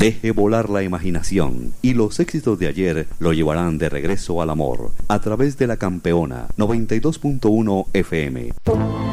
Deje volar la imaginación y los éxitos de ayer lo llevarán de regreso al amor a través de la Campeona 92.1 FM.